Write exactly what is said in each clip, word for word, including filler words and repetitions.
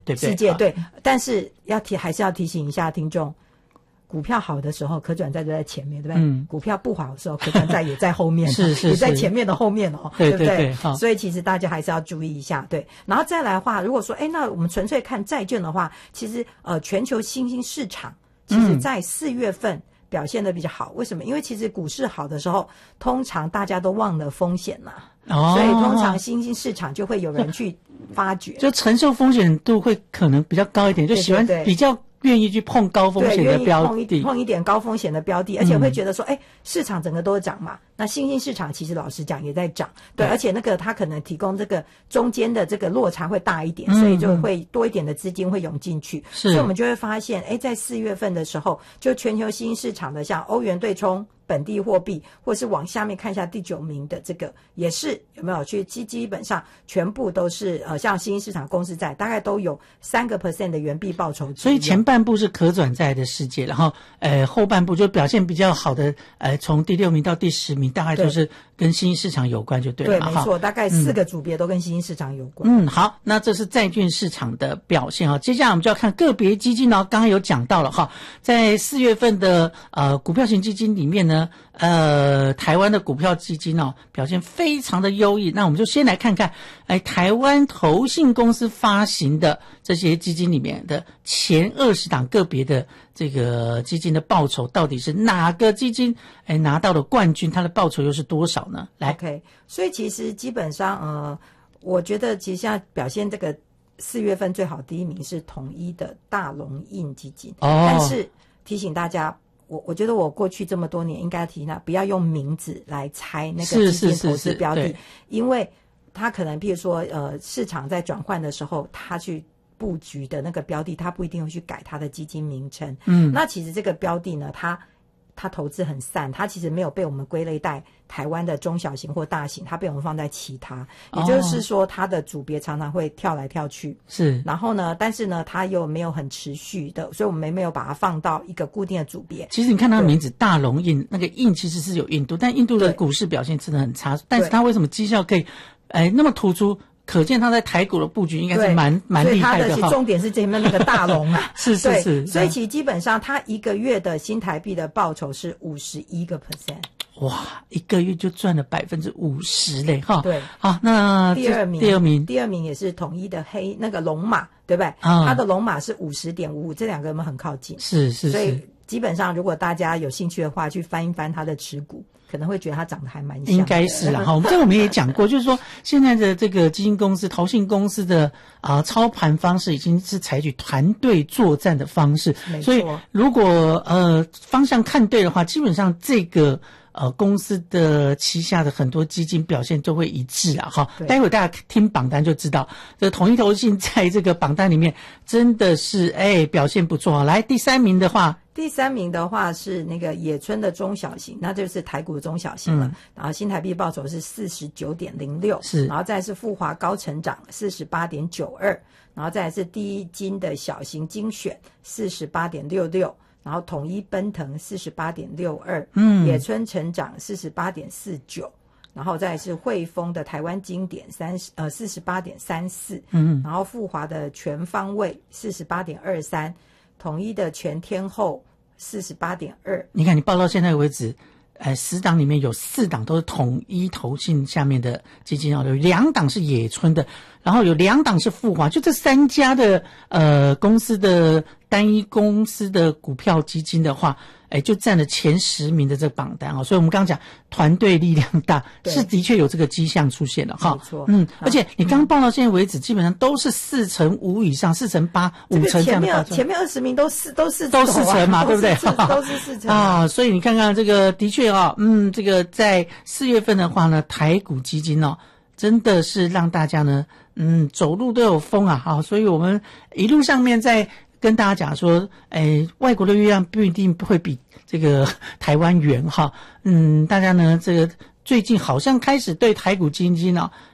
对不对？ 世界对，但是要提还是要提醒一下听众。股票好的时候，可转债就在前面，对不对？嗯。股票不好的时候，可转债也在后面， 是是是， 也在前面的后面哦， 对对不对？ 对对， 所以其实大家还是要注意一下，对。然后再来的话，如果说，哎，那我们纯粹看债券的话，其实呃，全球新兴市场其实在四月份表现的比较好。嗯、为什么？因为其实股市好的时候，通常大家都忘了风险嘛，哦、所以通常新兴市场就会有人去发掘， 就承受风险度会可能比较高一点，就喜欢比较。愿意去碰高风险的标的， 碰一碰一点高风险的标的，而且会觉得说，哎、嗯，市场整个都涨嘛。那新兴市场其实老实讲也在涨，对，而且那个它可能提供这个中间的这个落差会大一点，嗯、所以就会多一点的资金会涌进去。所以我们就会发现，哎，在四月份的时候，就全球新兴市场的像欧元对冲。本地货币，或是往下面看一下第九名的这个，也是有没有去基基本上全部都是呃，像新兴市场公司债，大概都有三个 percent 的原币报酬。 所以前半部是可转债的世界，然后呃后半部就表现比较好的，呃从第六名到第十名，大概都是跟新兴市场有关就对了。 对，没错，大概四个组别都跟新兴市场有关。 嗯，好，那这是债券市场的表现哈。接下来我们就要看个别基金哦，刚刚有讲到了哈，在四月份的呃股票型基金里面呢。呃，台湾的股票基金哦，表现非常的优异。那我们就先来看看，哎，台湾投信公司发行的这些基金里面的前二十档个别的这个基金的报酬，到底是哪个基金哎拿到了冠军？它的报酬又是多少呢？来 ，OK， 所以其实基本上，呃，我觉得其实现在表现这个四月份最好第一名是统一的大龙印基金，哦，但是提醒大家。我我觉得我过去这么多年应该提他不要用名字来猜那个基金投资标的，是是是是因为他可能譬如说呃市场在转换的时候，他去布局的那个标的，他不一定会去改他的基金名称。嗯，那其实这个标的呢，它它投资很散，它其实没有被我们归类在台湾的中小型或大型，它被我们放在其他，也就是说它的组别常常会跳来跳去。是，然后呢，但是呢，它又没有很持续的，所以我们没有把它放到一个固定的组别。 其实你看它的名字大龙印，那个印其实是有印度，但印度的股市表现真的很差，但是它为什么绩效可以哎那么突出？可见他在台股的布局应该是蛮蛮厉害的哈。 所以他的重点是前面那个大龙啊， 是是是。 所以其实基本上他一个月的新台币的报酬是五十一个 percent。 哇，一个月就赚了百分之五十嘞哈。 对， 好，那第二名， 第二名， 第二名也是统一的黑那个龙马，对不对？啊、嗯，它的龙马是五十点五五，这两个有没有很靠近？ 是是是。 所以基本上，如果大家有兴趣的话，去翻一翻它的持股。可能会觉得它长得还蛮像的， 应该是啦哈。我们这我们也讲过，就是说现在的这个基金公司、投信公司的啊、呃、操盘方式已经是采取团队作战的方式，所以如果呃方向看对的话，基本上这个呃公司的旗下的很多基金表现都会一致啊哈。待会大家听榜单就知道，这个统一投信在这个榜单里面真的是哎表现不错啊。来第三名的话。 第三名的话是那个野村的中小型，那就是台股的中小型了。嗯、然后新台币报酬是四十九点零六，是，然后再来是富华高成长四十八点九二，然后再来是第一金的小型精选四十八点六六，然后统一奔腾四十八点六二，嗯，野村成长四十八点四九。然后再来是汇丰的台湾经典三十呃四十八点三四，嗯，然后富华的全方位四十八点二三。统一的全天候四十八点二， 你看你报到现在为止，呃，十档里面有四档都是统一投信下面的基金哦，有两档是野村的，然后有两档是富华，就这三家的呃公司的单一公司的股票基金的话，哎，就占了前十名的这个榜单哦，所以我们刚刚讲团队力量大，是的确有这个迹象出现了哈。 没错， 嗯，而且你刚报到现在为止，基本上都是四成五以上，四成八、五成这样的报酬。 前面二十名都是都是都四成嘛，对不对？ 都是四成啊，所以你看看这个，的确啊、哦，嗯，这个在四月份的话呢，台股基金哦，真的是让大家呢，嗯，走路都有风啊，好，所以我们一路上面在。跟大家讲说，诶，外国的月亮不一定会比这个台湾圆哈。嗯，大家呢，这个最近好像开始对台股基金呢，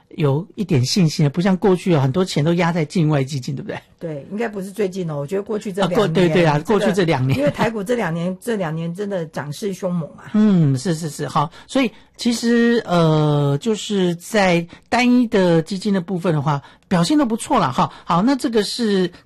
有一点信心了，不像过去有很多钱都压在境外基金，对不对？ 对，应该不是最近哦，我觉得过去这两年， 啊、对对啊，过去这两年， 因为台股这两年这两年真的涨势凶猛啊。 嗯，是是是，好，所以其实呃，就是在单一的基金的部分的话，表现都不错了哈。好，那这个是